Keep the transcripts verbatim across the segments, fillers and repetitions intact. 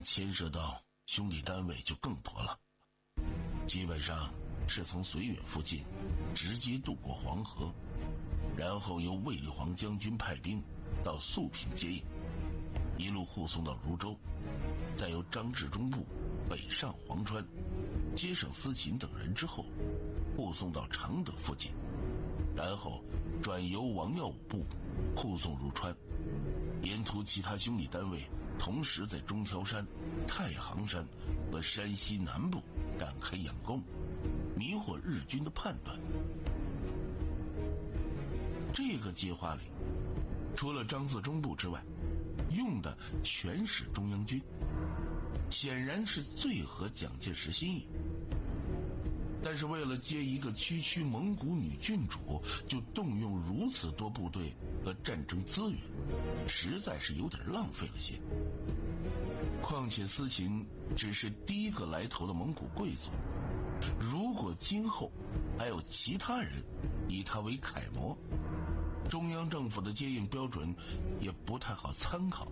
牵涉到兄弟单位就更多了，基本上是从绥远附近直接渡过黄河，然后由卫立煌将军派兵到肃平接应，一路护送到汝州，再由张治中部北上黄川，接上司琴等人之后，护送到常德附近，然后转由王耀武部护送入川。沿途其他兄弟单位同时在中条山、太行山和山西南部展开佯攻，迷惑日军的判断。这个计划里，除了张自忠部之外，用的全是中央军，显然是最合蒋介石心意。但是为了接一个区区蒙古女郡主，就动用如此多部队和战争资源，实在是有点浪费了些。况且司琴只是第一个来头的蒙古贵族，如果今后还有其他人以他为楷模，中央政府的接应标准也不太好参考。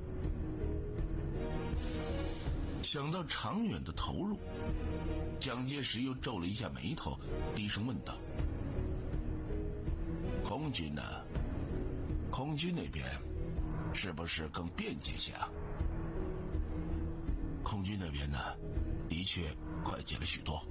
想到长远的投入，蒋介石又皱了一下眉头，低声问道：空军呢？空军那边是不是更便捷些啊？空军那边呢，的确快捷了许多。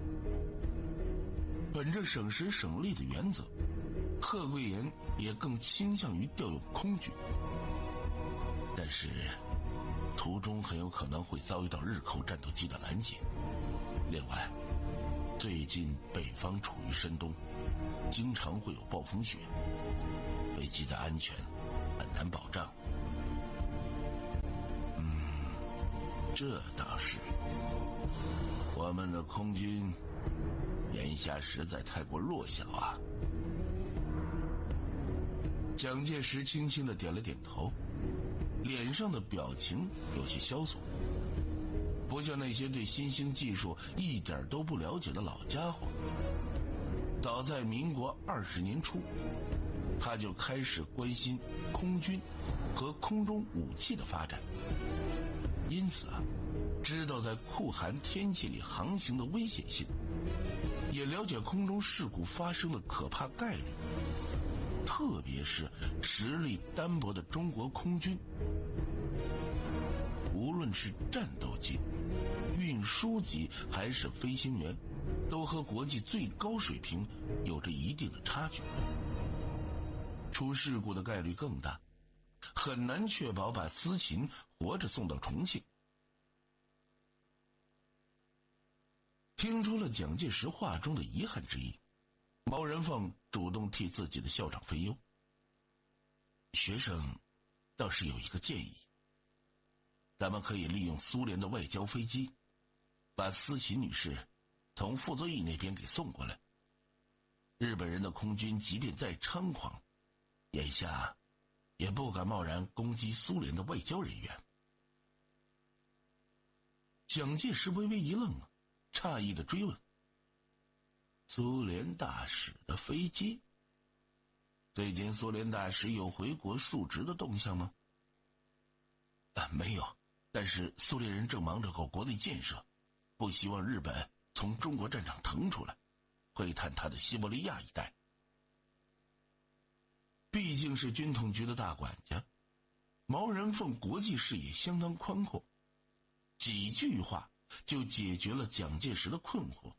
本着省时省力的原则，贺桂岩也更倾向于调用空军，但是途中很有可能会遭遇到日寇战斗机的拦截。另外，最近北方处于深冬，经常会有暴风雪，飞机的安全很难保障。嗯，这倒是，我们的空军眼下实在太过弱小啊。蒋介石轻轻地点了点头，脸上的表情有些萧索，不像那些对新兴技术一点都不了解的老家伙。早在民国二十年初，他就开始关心空军和空中武器的发展，因此啊，知道在酷寒天气里航行的危险性，也了解空中事故发生的可怕概率。特别是实力单薄的中国空军，无论是战斗机、运输机还是飞行员，都和国际最高水平有着一定的差距，出事故的概率更大，很难确保把司琴活着送到重庆。听出了蒋介石话中的遗憾之意，毛人凤主动替自己的校长分忧。学生倒是有一个建议，咱们可以利用苏联的外交飞机，把司琴女士从傅作义那边给送过来。日本人的空军即便再猖狂，眼下也不敢贸然攻击苏联的外交人员。蒋介石微微一愣啊，诧异地追问：苏联大使的飞机？最近苏联大使有回国述职的动向吗？啊，没有，但是苏联人正忙着搞国内建设，不希望日本从中国战场腾出来，窥探他的西伯利亚一带。毕竟是军统局的大管家，毛人凤国际视野相当宽阔，几句话就解决了蒋介石的困惑。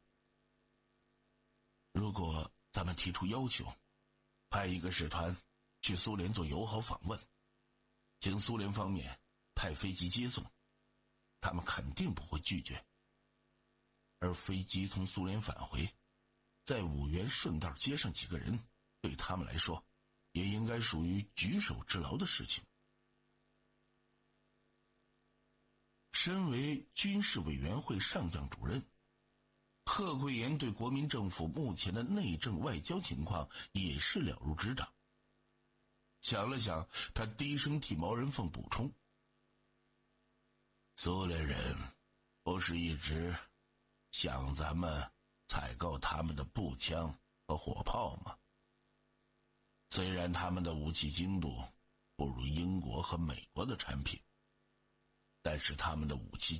如果咱们提出要求，派一个使团去苏联做友好访问，请苏联方面派飞机接送，他们肯定不会拒绝。而飞机从苏联返回，在五原顺道接上几个人，对他们来说也应该属于举手之劳的事情。身为军事委员会上将主任，贺桂岩对国民政府目前的内政外交情况也是了如指掌。想了想，他低声替毛人凤补充：苏联人不是一直想咱们采购他们的步枪和火炮吗？虽然他们的武器精度不如英国和美国的产品， 但是他们的武器